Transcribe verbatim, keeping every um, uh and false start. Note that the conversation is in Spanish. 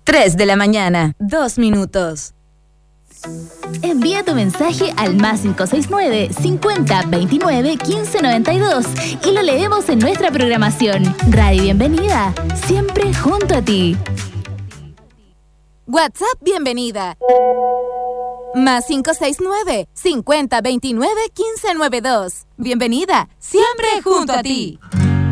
tres de la mañana, dos minutos. Envía tu mensaje al más cinco seis nueve, cincuenta, veintinueve, quince, noventa y dos y lo leemos en nuestra programación. Radio Bienvenida, siempre junto a ti. WhatsApp Bienvenida. Más cinco seis nueve, cincuenta, veintinueve, quince, noventa y dos. Bienvenida, siempre junto a ti.